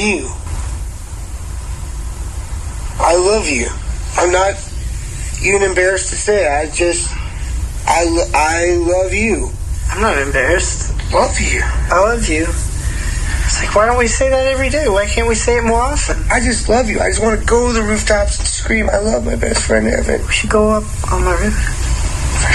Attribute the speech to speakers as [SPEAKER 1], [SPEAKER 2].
[SPEAKER 1] you. I love you. I'm not even embarrassed to say it. I love you.
[SPEAKER 2] I'm not embarrassed.
[SPEAKER 1] Love you.
[SPEAKER 2] I love you. It's like, why don't we say that every day? Why can't we say it more often?
[SPEAKER 1] I just love you. I just want to go to the rooftops and scream, I love my best friend Evan.
[SPEAKER 2] We should go up on my roof.